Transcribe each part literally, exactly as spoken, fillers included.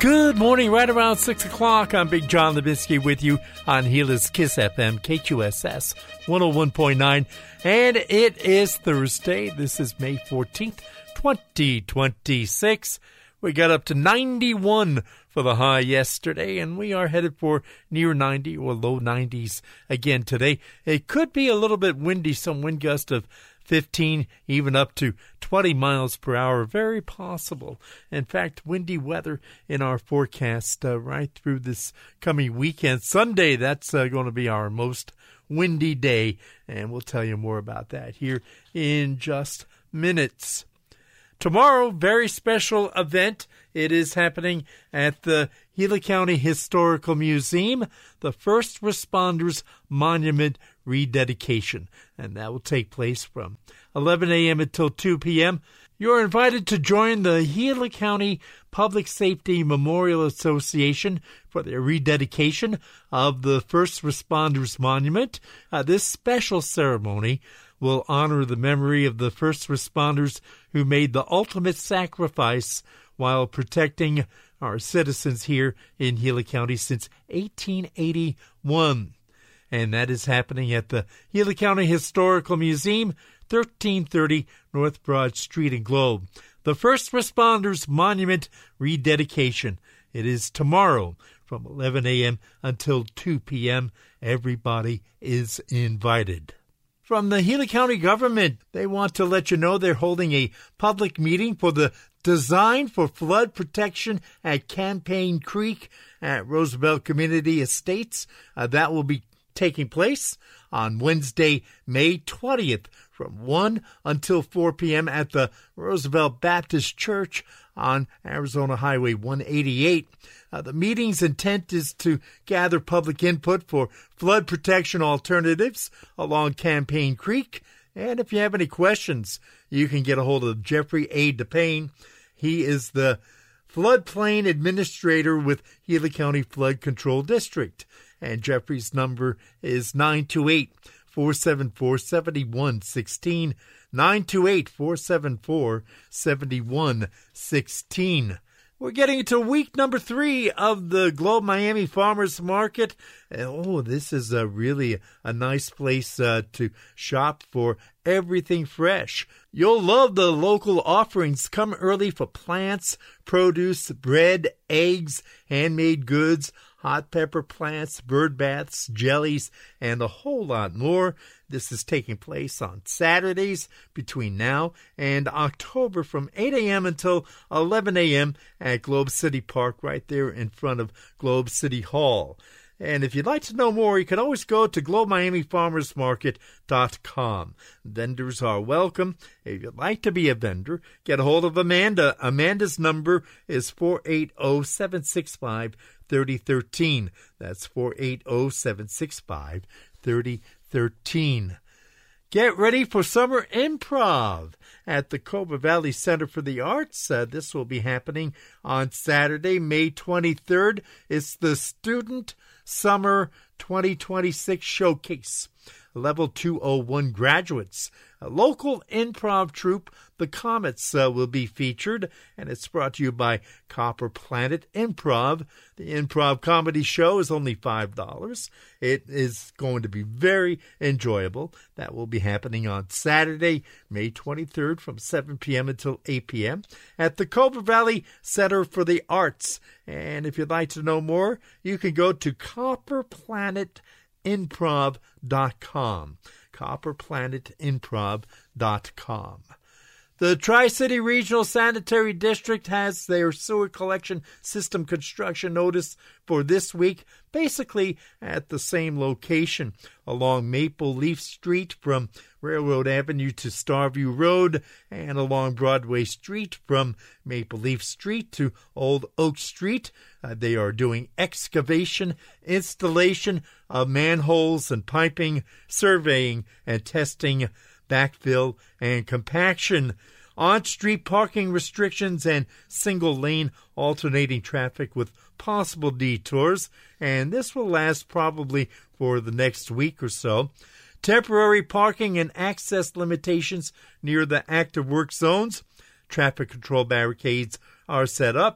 Good morning, right around six o'clock. I'm Big John Lebinsky with you on Gila's Kiss F M, K Q S S one oh one point nine. And it is Thursday. This is May fourteenth, twenty twenty-six. We got up to ninety-one for the high yesterday, and we are headed for near ninety or low nineties again today. It could be a little bit windy, some wind gust of fifteen, even up to twenty miles per hour. Very possible. In fact, windy weather in our forecast uh, right through this coming weekend. Sunday, that's uh, going to be our most windy day, and we'll tell you more about that here in just minutes. Tomorrow, very special event. It is happening at the Gila County Historical Museum, the First Responders Monument rededication, and that will take place from eleven a.m. until two p.m. You're invited to join the Gila County Public Safety Memorial Association for their rededication of the First Responders Monument. Uh, this special ceremony will honor the memory of the first responders who made the ultimate sacrifice while protecting our citizens here in Gila County since eighteen eighty-one. And that is happening at the Gila County Historical Museum, thirteen thirty North Broad Street in Globe. The First Responders Monument rededication. It is tomorrow from eleven a.m. until two p.m. Everybody is invited. From the Gila County government, they want to let you know they're holding a public meeting for the Design for Flood Protection at Campaign Creek at Roosevelt Community Estates. Uh, that will be taking place on Wednesday, May twentieth from one until four p.m. at the Roosevelt Baptist Church on Arizona Highway one eighty-eight. Uh, the meeting's intent is to gather public input for flood protection alternatives along Campaign Creek. And if you have any questions, you can get a hold of Jeffrey A. DePayne. He is the floodplain administrator with Gila County Flood Control District. And Jeffrey's number is nine two eight, four seven four, seven one one six, nine two eight, four seven four, seven one one six. We're getting into week number three of the Globe Miami Farmers Market. Oh, this is a really a nice place uh, to shop for everything fresh. You'll love the local offerings. Come early for plants, produce, bread, eggs, handmade goods, hot pepper plants, bird baths, jellies, and a whole lot more. This is taking place on Saturdays between now and October from eight a.m. until eleven a.m. at Globe City Park right there in front of Globe City Hall. And if you'd like to know more, you can always go to globe miami farmers market dot com. Vendors are welcome. If you'd like to be a vendor, get a hold of Amanda. Amanda's number is four eight zero, seven six five, three zero one three. That's four eight zero, seven six five, three zero one three. Get ready for summer improv at the Cobra Valley Center for the Arts. Uh, this will be happening on Saturday, May twenty-third. It's the Student Summer twenty twenty-six Showcase. Level two oh one graduates. A local improv troupe, the Comets, uh, will be featured, and it's brought to you by Copper Planet Improv. The improv comedy show is only five dollars. It is going to be very enjoyable. That will be happening on Saturday, May twenty-third from seven p.m. until eight p.m. at the Cobra Valley Center for the Arts. And if you'd like to know more, you can go to copper planet improv dot com. copper planet improv dot com. The Tri-City Regional Sanitary District has their sewer collection system construction notice for this week, basically at the same location along Maple Leaf Street from Railroad Avenue to Starview Road and along Broadway Street from Maple Leaf Street to Old Oak Street. Uh, they are doing excavation, installation of manholes and piping, surveying and testing, backfill and compaction. On-street parking restrictions and single-lane alternating traffic with possible detours, and this will last probably for the next week or so. Temporary parking and access limitations near the active work zones. Traffic control barricades are set up.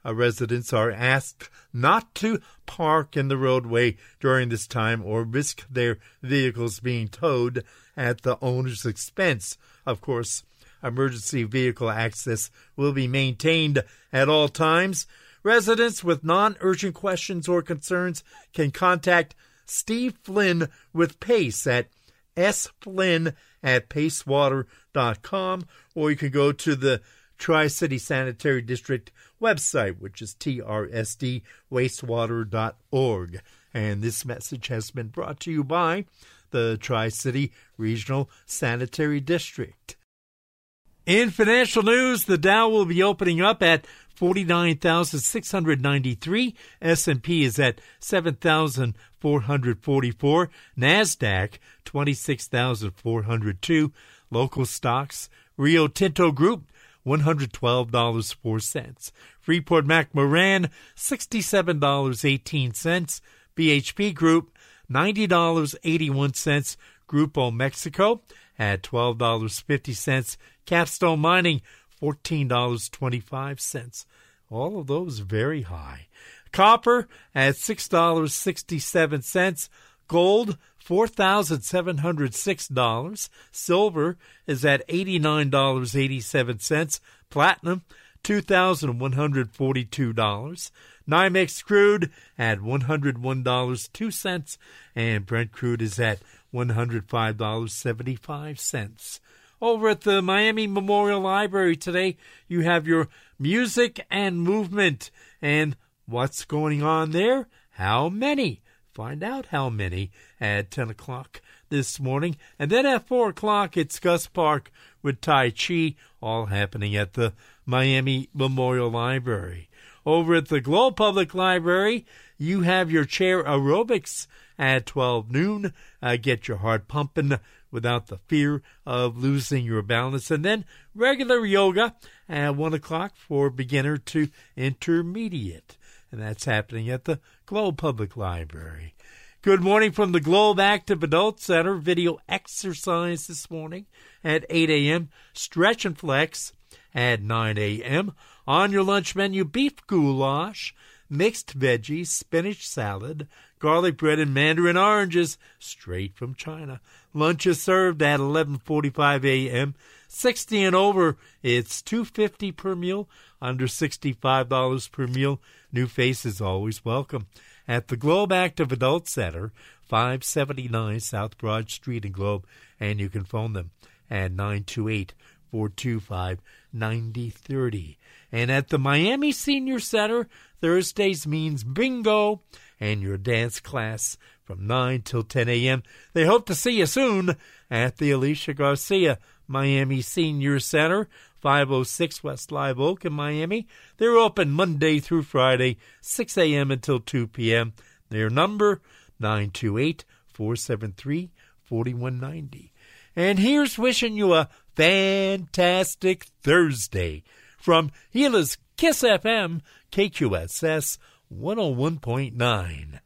Uh, residents are asked not to park in the roadway during this time or risk their vehicles being towed at the owner's expense. Of course, emergency vehicle access will be maintained at all times. Residents with non-urgent questions or concerns can contact Steve Flynn with PACE at sflynn at pacewater dot com, or you can go to the Tri-City Sanitary District website, which is t r s d wastewater dot org. And this message has been brought to you by the Tri-City Regional Sanitary District. In financial news, the Dow will be opening up at forty-nine thousand six hundred ninety-three. S and P is at seven thousand four hundred forty-four. NASDAQ, twenty-six thousand four hundred two. Local stocks, Rio Tinto Group, one hundred twelve dollars and four cents. Freeport-McMoRan, sixty-seven dollars and eighteen cents. B H P Group, ninety dollars and eighty-one cents. Grupo Mexico at twelve dollars and fifty cents. Capstone Mining, fourteen dollars and twenty-five cents. All of those very high. Copper at six dollars and sixty-seven cents. Gold, four thousand seven hundred six dollars. Silver is at eighty-nine dollars and eighty-seven cents. Platinum, two thousand one hundred forty-two dollars. NYMEX crude at one hundred one dollars and two cents. And Brent crude is at one hundred five dollars and seventy-five cents. Over at the Miami Memorial Library today, you have your music and movement. And what's going on there? How many? Find out how many at ten o'clock this morning. And then at four o'clock, it's Gus Park with Tai Chi, all happening at the Miami Memorial Library. Over at the Globe Public Library, you have your chair aerobics at twelve noon. Uh, get your heart pumping without the fear of losing your balance. And then regular yoga at one o'clock for beginner to intermediate. And that's happening at the Globe Public Library. Good morning from the Globe Active Adult Center. Video exercise this morning at eight a.m. Stretch and flex at nine a.m. On your lunch menu, beef goulash, mixed veggies, spinach salad, garlic bread, and mandarin oranges straight from China. Lunch is served at eleven forty-five a.m. sixty and over, it's two dollars and fifty cents per meal. Under sixty-five dollars per meal. New faces always welcome. At the Globe Active Adult Center, five seventy-nine South Broad Street in Globe. And you can phone them at nine two eight, four two five, nine zero three zero. And at the Miami Senior Center, Thursdays means bingo and your dance class from nine till ten a.m. They hope to see you soon at the Alicia Garcia Miami Senior Center, five oh six West Live Oak in Miami. They're open Monday through Friday, six a.m. until two p.m. Their number, nine two eight, four seven three, four one nine zero. And here's wishing you a fantastic Thursday from Gila's Kiss F M, K Q S S one oh one point nine.